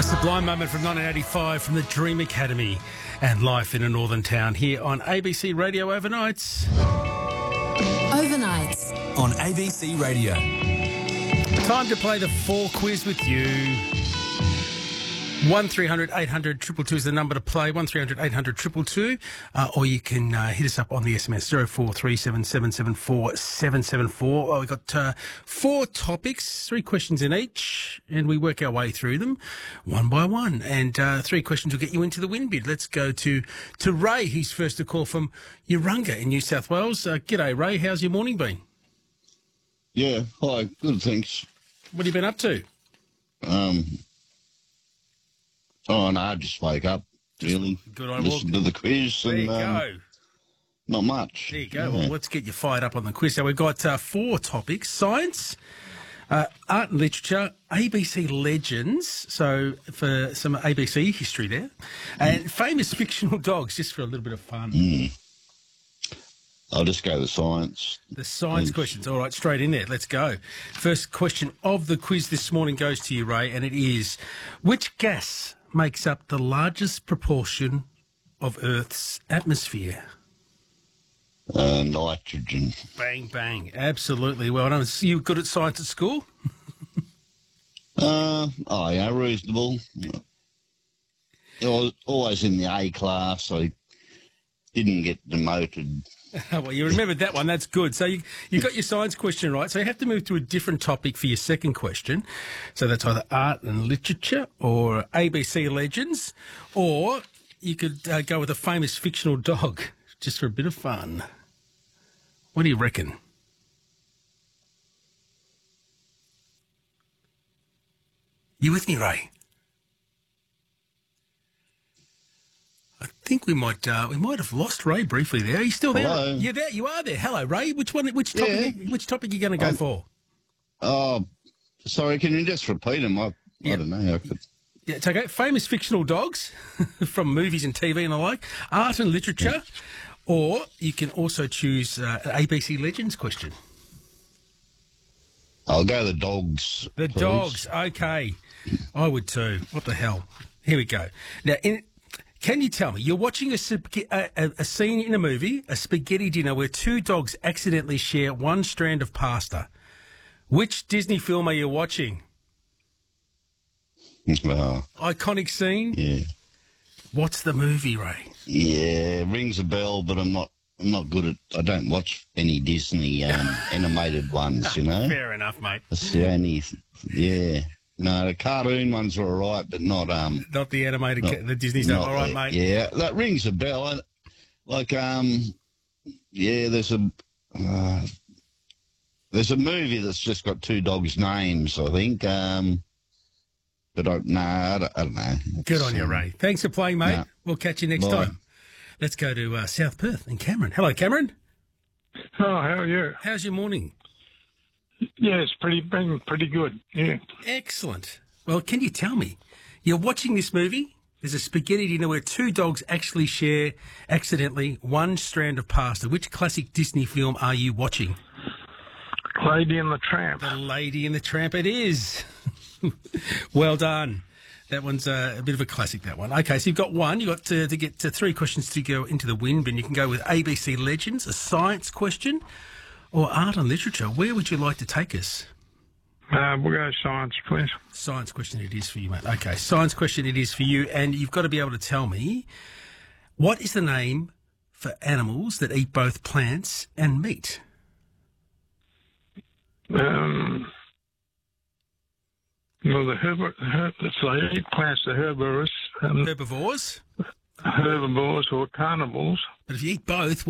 Sublime moment from 1985 from the Dream Academy and Life in a Northern Town here on ABC Radio Overnights. Overnights on ABC Radio. Time to play the 4 quiz with you. 1300 800 222 is the number to play. 1300 800 222, or you can hit us up on the SMS 0437774774. Well, we've got 4 topics, 3 questions in each, and we work our way through them one by one. And 3 questions will get you into the win bid. Let's go to Ray. He's first to call from Urunga in New South Wales. G'day, Ray. How's your morning been? Yeah, hi. Good, thanks. What have you been up to? Oh, no, I just wake up, really. Good on. Listen to the quiz. There you go. Not much. There you go. Yeah. Well, let's get you fired up on the quiz. So we've got 4 topics: science, art and literature, ABC legends, so for some ABC history there, and famous fictional dogs, just for a little bit of fun. I'll just go with science. The science questions. All right, straight in there. Let's go. First question of the quiz this morning goes to you, Ray, and it is, which gas makes up the largest proportion of Earth's atmosphere? Nitrogen. Bang, bang. Absolutely. Well done. So you good at science at school? Yeah, reasonable. I was always in the A class. I didn't get demoted. Well, you remembered that one. That's good. So you got your science question right. So you have to move to a different topic for your second question. So that's either art and literature or ABC legends, or you could go with a famous fictional dog, just for a bit of fun. What do you reckon? You with me, Ray? I think we might have lost Ray briefly there. Are you still there? Hello. You're there. You are there. Hello, Ray. Which topic? Yeah. Which topic are you going to go for? Oh, sorry. Can you just repeat them? I don't know. Yeah, it's okay. Famous fictional dogs from movies and TV and the like. Art and literature, or you can also choose an ABC Legends question. I'll go the dogs. The please. dogs. Okay, I would too. What the hell? Here we go. Now, can you tell me, you're watching a scene in a movie, a spaghetti dinner, where 2 dogs accidentally share one strand of pasta. Which Disney film are you watching? Iconic scene? Yeah. What's the movie, Ray? Yeah, rings a bell, but I'm not good at. I don't watch any Disney animated ones. You know. Fair enough, mate. That's the only. Yeah. No, the cartoon ones are all right, but not Not the animated, the Disney stuff. All right, mate. Yeah, that rings a bell. There's a movie that's just got 2 dogs' names, I think. But I don't know. Good on you, Ray. Thanks for playing, mate. No. We'll catch you next Bye. time. Let's go to South Perth and Cameron. Hello, Cameron. Oh, how are you? How's your morning? Yeah, it's been pretty good. Yeah. Excellent. Well, can you tell me, you're watching this movie, there's a spaghetti dinner where 2 dogs actually share, accidentally, one strand of pasta. Which classic Disney film are you watching? Lady and the Tramp. The Lady and the Tramp it is. Well done. That one's a bit of a classic, that one. Okay, so you've got one. You've got to get 3 questions to go into the win bin. You can go with ABC Legends, a science question, or art and literature. Where would you like to take us? We'll go science, please. Science question it is for you, mate. Okay, science question it is for you, and you've got to be able to tell me, what is the name for animals that eat both plants and meat? Well, they eat plants, the herbivorous. Herbivores? Herbivores or carnivores. But if you eat both,